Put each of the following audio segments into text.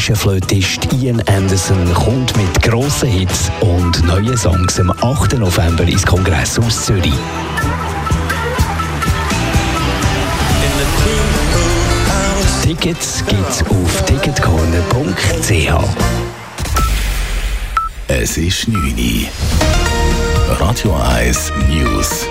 britische Flötist Ian Anderson kommt mit grossen Hits und neuen Songs am 8. November ins Kongresshaus Zürich. Tickets gibt's auf ticketcorner.ch. Es ist 9 Uhr. Radio 1 News.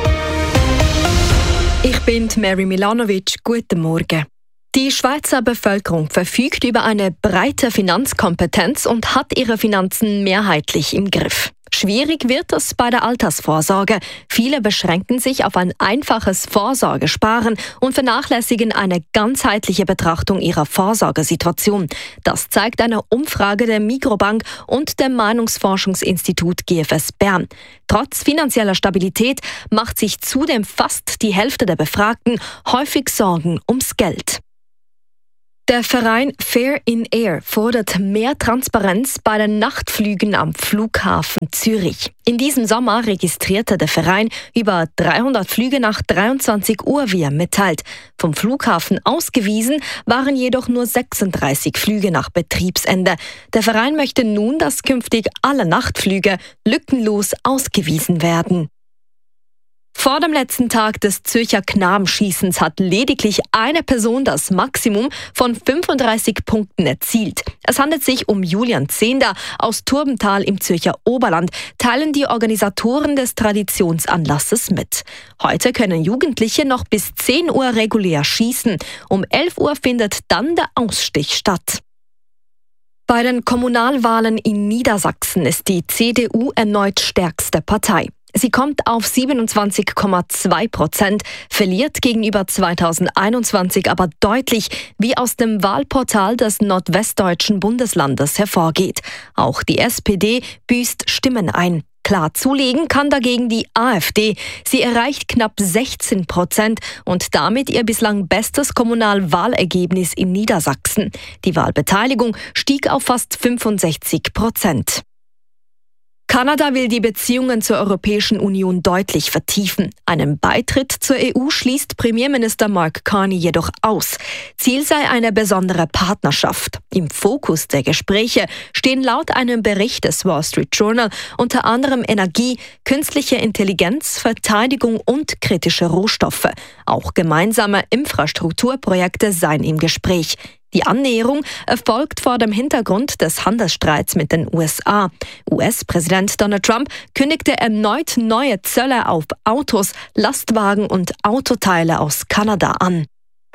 Ich bin Mary Milanovic. Guten Morgen. Die Schweizer Bevölkerung verfügt über eine breite Finanzkompetenz und hat ihre Finanzen mehrheitlich im Griff. Schwierig wird es bei der Altersvorsorge. Viele beschränken sich auf ein einfaches Vorsorgesparen und vernachlässigen eine ganzheitliche Betrachtung ihrer Vorsorgesituation. Das zeigt eine Umfrage der Migros und dem Meinungsforschungsinstitut GFS Bern. Trotz finanzieller Stabilität macht sich zudem fast die Hälfte der Befragten häufig Sorgen ums Geld. Der Verein Fair in Air fordert mehr Transparenz bei den Nachtflügen am Flughafen Zürich. In diesem Sommer registrierte der Verein über 300 Flüge nach 23 Uhr, wie er mitteilt. Vom Flughafen ausgewiesen waren jedoch nur 36 Flüge nach Betriebsende. Der Verein möchte nun, dass künftig alle Nachtflüge lückenlos ausgewiesen werden. Vor dem letzten Tag des Zürcher Knabenschießens hat lediglich eine Person das Maximum von 35 Punkten erzielt. Es handelt sich um Julian Zehnder aus Turbental im Zürcher Oberland, teilen die Organisatoren des Traditionsanlasses mit. Heute können Jugendliche noch bis 10 Uhr regulär schießen. Um 11 Uhr findet dann der Ausstich statt. Bei den Kommunalwahlen in Niedersachsen ist die CDU erneut stärkste Partei. Sie kommt auf 27,2%, verliert gegenüber 2021 aber deutlich, wie aus dem Wahlportal des nordwestdeutschen Bundeslandes hervorgeht. Auch die SPD büßt Stimmen ein. Klar zulegen kann dagegen die AfD. Sie erreicht knapp 16% und damit ihr bislang bestes Kommunalwahlergebnis in Niedersachsen. Die Wahlbeteiligung stieg auf fast 65%. Kanada will die Beziehungen zur Europäischen Union deutlich vertiefen. Einen Beitritt zur EU schließt Premierminister Mark Carney jedoch aus. Ziel sei eine besondere Partnerschaft. Im Fokus der Gespräche stehen laut einem Bericht des Wall Street Journal unter anderem Energie, künstliche Intelligenz, Verteidigung und kritische Rohstoffe. Auch gemeinsame Infrastrukturprojekte seien im Gespräch. Die Annäherung erfolgt vor dem Hintergrund des Handelsstreits mit den USA. US-Präsident Donald Trump kündigte erneut neue Zölle auf Autos, Lastwagen und Autoteile aus Kanada an.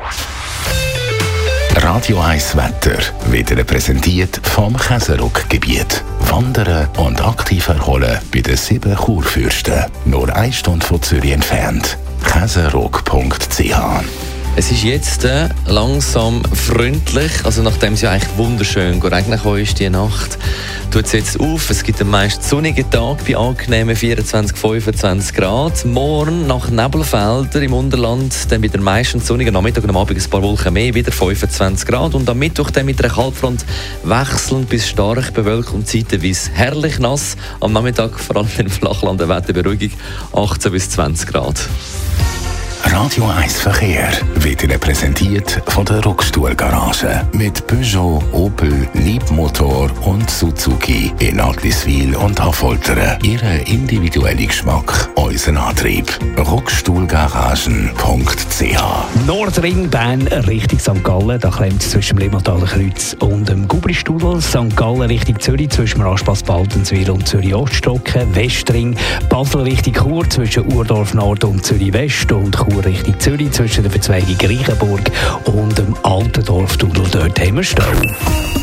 Radio 1 Wetter wird präsentiert vom Käseruck-Gebiet. Wandern und aktiv erholen bei den 7 Kurfürsten. Nur 1 Stunde von Zürich entfernt. käseruck.ch. Es ist jetzt langsam freundlich, also nachdem es ja eigentlich wunderschön geregnet ist diese Nacht, tut es jetzt auf. Es gibt den meist sonnigen Tag bei angenehmen 24, 25 Grad. Morgen nach Nebelfeldern im Unterland dann wieder meistens sonnigen Nachmittag und am Abend ein paar Wolken mehr, wieder 25 Grad. Und am Mittwoch dann mit einer Kaltfront wechselnd bis stark bewölkt und zeitweise herrlich nass. Am Nachmittag vor allem im Flachland eine Wetterberuhigung 18 bis 20 Grad. Radio 1 Verkehr wird Ihnen präsentiert von der Rockstuhl-Garage. Mit Peugeot, Opel, Leapmotor und Suzuki in Adliswil und Affoltern. Ihren individuellen Geschmack, unseren Antrieb. Rockstuhlgaragen.ch. Nordring Bern Richtung St. Gallen, da klemmt es zwischen dem Limmertaler Kreuz und dem Gubristudel. St. Gallen Richtung Zürich zwischen Raspatz Baldenswil und Zürich Oststocken. Westring Basel Richtung Chur zwischen Urdorf Nord und Zürich West und Chur Richtung Zürich zwischen der Verzweigung Reichenburg und dem Altendorf-Tunnel. Dort haben wir Stau.